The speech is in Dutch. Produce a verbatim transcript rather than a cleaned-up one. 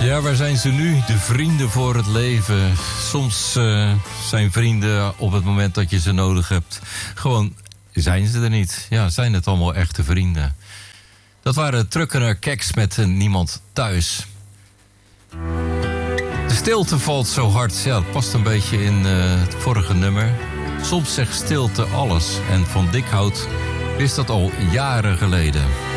Ja, waar zijn ze nu? De vrienden voor het leven. Soms uh, zijn vrienden op het moment dat je ze nodig hebt. Gewoon zijn ze er niet. Ja, zijn het allemaal echte vrienden. Dat waren Truckener Keks met uh, Niemand Thuis. De stilte valt zo hard. Ja, dat past een beetje in uh, het vorige nummer. Soms zegt stilte alles. En Van Dikhout wist dat al jaren geleden.